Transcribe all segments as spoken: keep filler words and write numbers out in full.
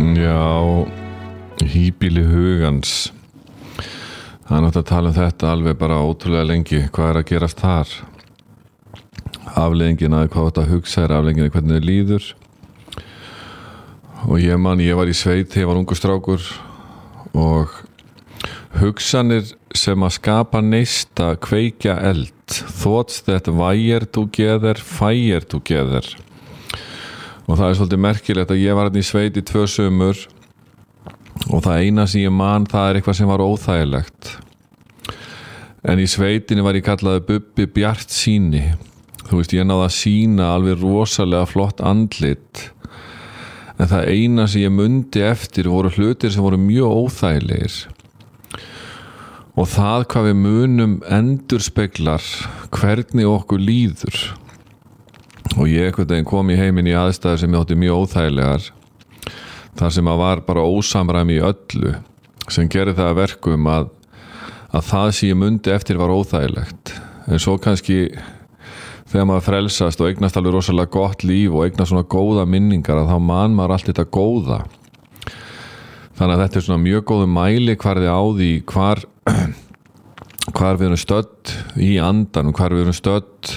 Já, híbýli hugans. Það er náttúrulega að tala um þetta alveg bara ótrúlega lengi. Hvað er að gerast þar? Afleiðingin að hvað þetta hugsa er afleiðingin hvernig þið líður. Og ég man, ég var í sveit þegar ég var ungur strákur og hugsanir sem að skapa neista kveikja eld. Thoughts that wire together, fire together. Og það er svolítið merkilegt að ég var hérna í sveit í tvö sumur og það eina sem ég man það er eitthvað sem var óþægilegt. En í sveitinni var ég kallaði Bubbi Bjartsýni. Þú veist, ég náði að sýna alveg rosalega flott andlit. En það eina sem ég mundi eftir voru hlutir sem voru mjög óþægilegir. Og það hvað við munum endurspeglar hvernig okkur líður. Og ég einhvern veginn kom í heiminn í aðstæður sem ég átti mjög óþægilegar. Þar sem að var bara ósamræmi í öllu. Sem gerir það að verkum að, að það sem ég mundi eftir var óþægilegt. En svo kannski þegar maður frelsast og eignast alveg rosalega gott líf og eignast svona góða minningar að þá man maður allt þetta góða. Þannig að þetta er svona mjög góðu mæli hvarði á því hvar, hvar við erum stödd í andanum, hvar við erum stödd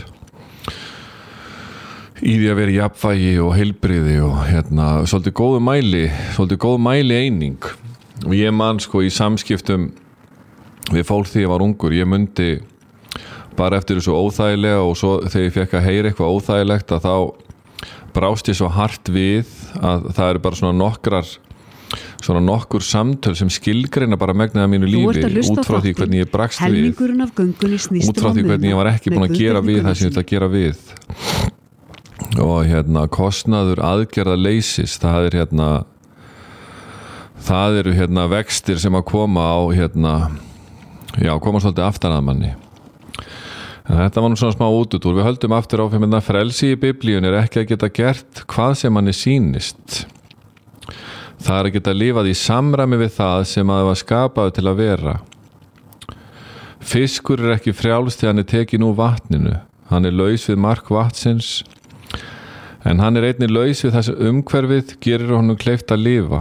í því að vera í jafnvægi og heilbrigði og hérna, svolítið góðu mæli, svolítið góðu mæli eining. Og ég man sko í samskiptum við fólk þegar ég var ungur, ég mundi bara eftir þessu óþægilega og svo þegar ég fekk að heyra eitthvað óþægilegt að þá brást ég svo hart við að það eru bara svona nokkrar svona nokkur samtöl sem skilgreina bara megnaða mínu lífi út frá því hvernig ég brakst við út frá því hvernig ég var ekki búin að gera við það sem ég ætla að gera við og hérna kostnaður aðgerða leysis það er hérna það eru hérna vextir sem að koma á hérna já, koma svolítið aftan að manni en þetta var nú svona smá útúr við höldum aftur á fyrir að frelsi í biblíun er ekki að geta gert hvað sem manni sýnist það er að geta lifað í samræmi við það sem að það var skapað til að vera fiskur er ekki frjáls þegar hann er tekin úr vatninu hann er laus við mark vatsins en hann er einnig laus við þessu umhverfið gerir honum kleift að lifa.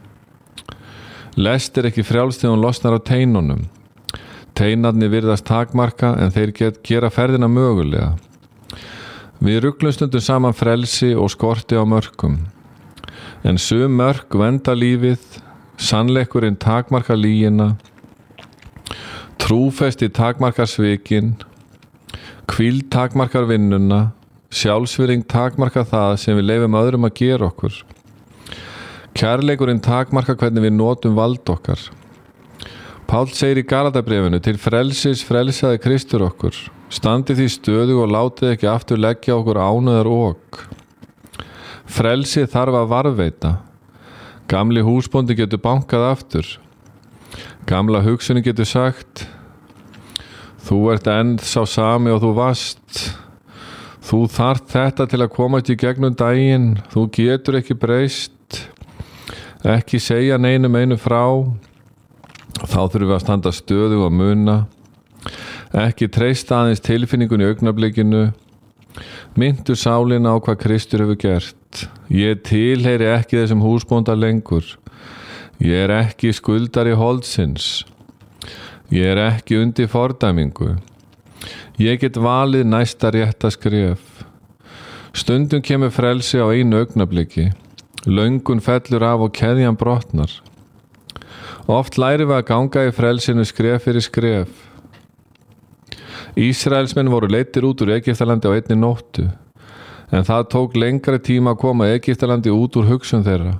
Lest er ekki frjálst þegar hún losnar á teinunum. Teinarnir virðast takmarka en þeir get, gera ferðina mögulega. Við ruglum stundum saman frelsi og skorti á mörkum. En sum mörk venda lífið, sannleikurinn takmarka lygina, trúfesti takmarkar svikin, hvíld takmarkar vinnuna, sjálfsvirðing takmarka það sem við leyfum öðrum að gera okkur. Kærleikurinn takmarka hvernig við notum vald okkar. Páll segir í Galatabréfinu til frelsis frelsaði Kristur okkur. Standið því stöðu og látið ekki aftur leggja okkur ánæðar ok. Frelsið þarf að varðveita. Gamli húsbóndi getur bankað aftur. Gamla hugsunin getur sagt þú ert enn sá sami og þú varst. Þú þarft þetta til að komast í gegnum daginn. Þú getur ekki breyst. Ekki segja neinum einu frá. Þá þurfum við að standa stöðu og muna. Ekki treysta aðeins tilfinningun í augnablikinu. Myndu sálina á hvað Kristur hefur gert. Ég tilheyri ekki þessum húsbónda lengur. Ég er ekki skuldari holdsins. Ég er ekki undir fordæmingu. Ég get valið næsta rétta skref. Stundum kemur frelsi á einu augnabliki. Löngun fellur af og keðjan brotnar. Oft lærum við að ganga í frelsinu skref fyrir skref. Ísraelsmenn voru leiddir út úr Egyptalandi á einni nóttu. En það tók lengri tíma að koma Egyptalandi út úr hugsun þeirra.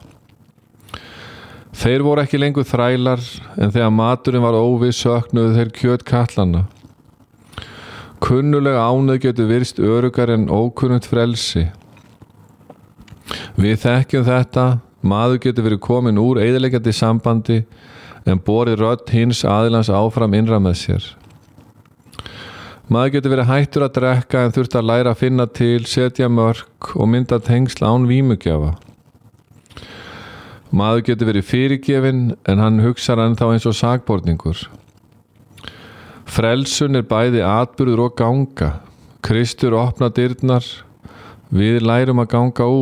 Þeir voru ekki lengur þrælar en þegar maturinn var óviss söknuðu þeir kjötkattlana. Kunnulega ánauð getur virst öruggar en ókunnugt frelsi. Við þekkjum þetta, maður getur verið komin úr eyðileggjandi sambandi en borið rödd hins aðilans áfram innra með sér. Maður getur verið hættur að drekka en þurft að læra að finna til, setja mörk og mynda tengsl án vímugjafa. Maður getur verið fyrirgefinn en hann hugsar ennþá eins og sakborningur. Frelsun er bæði atburður og ganga. Kristur opna dyrnar, við lærum að ganga út.